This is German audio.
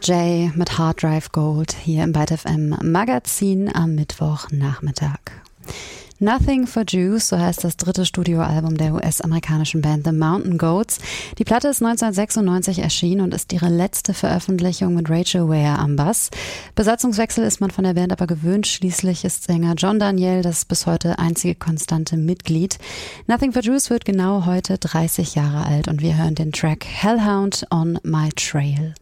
Jay mit Hard Drive Gold hier im Byte FM Magazin am Mittwochnachmittag. Nothing for Jews, so heißt das dritte Studioalbum der US-amerikanischen Band The Mountain Goats. Die Platte ist 1996 erschienen und ist ihre letzte Veröffentlichung mit Rachel Ware am Bass. Besatzungswechsel ist man von der Band aber gewöhnt. Schließlich ist Sänger John Daniel das bis heute einzige konstante Mitglied. Nothing for Jews wird genau heute 30 Jahre alt und wir hören den Track Hellhound on My Trail.